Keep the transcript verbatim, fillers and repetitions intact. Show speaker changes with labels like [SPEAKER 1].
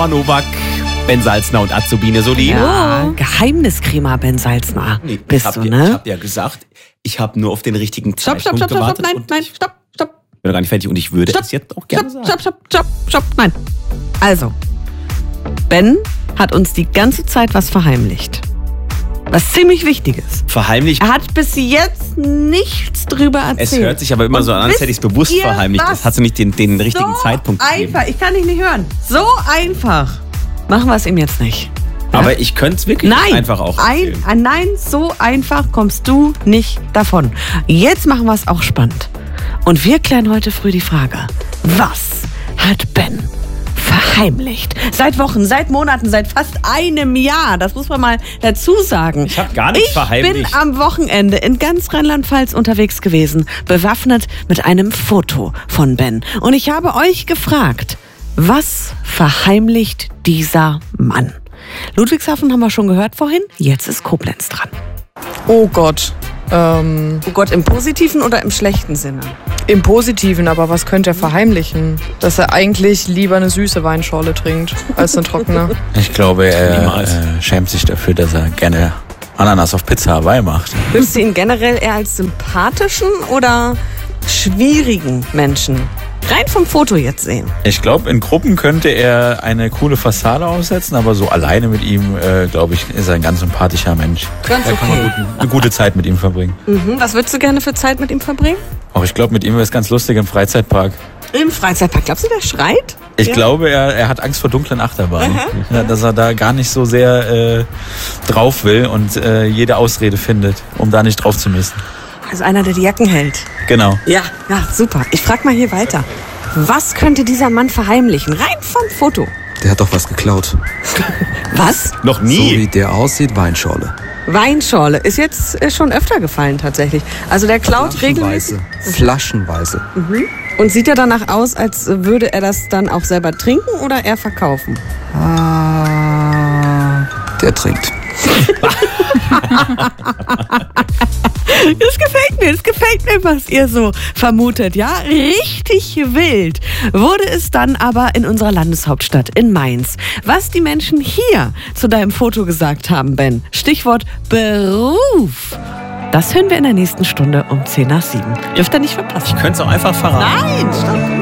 [SPEAKER 1] Novak, Ben Salzner und Azubine Soli.
[SPEAKER 2] Ja, Geheimniskrämer Ben Salzner.
[SPEAKER 1] Nee,
[SPEAKER 2] bist
[SPEAKER 1] ich
[SPEAKER 2] du,
[SPEAKER 1] hab,
[SPEAKER 2] ne?
[SPEAKER 1] Ich hab ja gesagt, ich habe nur auf den richtigen
[SPEAKER 2] Stopp,
[SPEAKER 1] Zeitpunkt
[SPEAKER 2] stopp, stopp, stopp,
[SPEAKER 1] gewartet.
[SPEAKER 2] stopp, nein,
[SPEAKER 1] und
[SPEAKER 2] nein,
[SPEAKER 1] ich
[SPEAKER 2] stopp, stopp,
[SPEAKER 1] bin noch gar nicht fertig und ich würde
[SPEAKER 2] Stopp,
[SPEAKER 1] es jetzt auch gerne
[SPEAKER 2] stopp,
[SPEAKER 1] sagen.
[SPEAKER 2] stopp, stopp, stopp, stopp, nein. Also, Ben hat uns die ganze Zeit was verheimlicht. Was ziemlich Wichtiges.
[SPEAKER 1] Verheimlicht.
[SPEAKER 2] Er hat bis jetzt nichts drüber erzählt.
[SPEAKER 1] Es hört sich aber immer
[SPEAKER 2] Und
[SPEAKER 1] so an, als hätte ich es bewusst
[SPEAKER 2] ihr
[SPEAKER 1] verheimlicht.
[SPEAKER 2] was?
[SPEAKER 1] Das hast du nicht den, den richtigen
[SPEAKER 2] so
[SPEAKER 1] Zeitpunkt gegeben.
[SPEAKER 2] einfach, ich kann dich nicht hören. So einfach. Machen wir es ihm jetzt nicht. Ja?
[SPEAKER 1] Aber ich könnte es wirklich
[SPEAKER 2] Nein,
[SPEAKER 1] einfach auch
[SPEAKER 2] ein,
[SPEAKER 1] erzählen.
[SPEAKER 2] äh, nein, so einfach kommst du nicht davon. Jetzt machen wir es auch spannend. Und wir klären heute früh die Frage, was hat Ben verheimlicht? Seit Wochen, seit Monaten, seit fast einem Jahr. Das muss man mal dazu sagen.
[SPEAKER 1] Ich habe gar nichts
[SPEAKER 2] Ich
[SPEAKER 1] verheimlicht.
[SPEAKER 2] bin am Wochenende in ganz Rheinland-Pfalz unterwegs gewesen, bewaffnet mit einem Foto von Ben. Und ich habe euch gefragt, was verheimlicht dieser Mann? Ludwigshafen haben wir schon gehört vorhin, jetzt ist Koblenz dran.
[SPEAKER 3] Oh Gott. Ähm,
[SPEAKER 2] Oh Gott, im positiven oder im schlechten Sinne?
[SPEAKER 3] Im Positiven, aber was könnte er verheimlichen? Dass er eigentlich lieber eine süße Weinschorle trinkt, als eine trockene.
[SPEAKER 4] Ich glaube, er
[SPEAKER 1] Niemals.
[SPEAKER 4] äh, schämt sich dafür, dass er gerne Ananas auf Pizza Hawaii macht.
[SPEAKER 2] Würdest du ihn generell eher als sympathischen oder schwierigen Menschen rein vom Foto jetzt sehen?
[SPEAKER 4] Ich glaube, in Gruppen könnte er eine coole Fassade aufsetzen, aber so alleine mit ihm, äh, glaube ich, ist er ein ganz sympathischer Mensch.
[SPEAKER 2] Ganz
[SPEAKER 4] Da kann man gut, eine gute Zeit mit ihm verbringen.
[SPEAKER 2] Mhm. Was würdest du gerne für Zeit mit ihm verbringen?
[SPEAKER 4] Auch ich glaube, mit ihm wäre es ganz lustig im Freizeitpark.
[SPEAKER 2] Im Freizeitpark. Glaubst du, der schreit?
[SPEAKER 4] Ich
[SPEAKER 2] Ja.
[SPEAKER 4] glaube, er, er hat Angst vor dunklen Achterbahnen. Ja, dass er da gar nicht so sehr äh, drauf will und äh, jede Ausrede findet, um da nicht drauf zu müssen.
[SPEAKER 2] Also einer, der die Jacken hält.
[SPEAKER 4] Genau.
[SPEAKER 2] Ja, ja, super. Ich frage mal hier weiter. Was könnte dieser Mann verheimlichen? Rein vom Foto.
[SPEAKER 5] Der hat doch was geklaut.
[SPEAKER 2] Was?
[SPEAKER 1] Noch
[SPEAKER 5] So
[SPEAKER 1] nie.
[SPEAKER 5] wie der aussieht, Weinschorle.
[SPEAKER 2] Weinschorle. Ist jetzt äh, schon öfter gefallen tatsächlich. Also der klaut regelmäßig.
[SPEAKER 5] Flaschenweise.
[SPEAKER 2] Und sieht er danach aus, als würde er das dann auch selber trinken oder eher verkaufen?
[SPEAKER 5] Ah, der trinkt.
[SPEAKER 2] Das gefällt mir, das gefällt mir, was ihr so vermutet, ja? Richtig wild wurde es dann aber in unserer Landeshauptstadt in Mainz. Was die Menschen hier zu deinem Foto gesagt haben, Ben, Stichwort Beruf, das hören wir in der nächsten Stunde um zehn nach sieben. Dürft ihr nicht verpassen.
[SPEAKER 1] Ich könnte es auch einfach verraten.
[SPEAKER 2] Nein, stopp.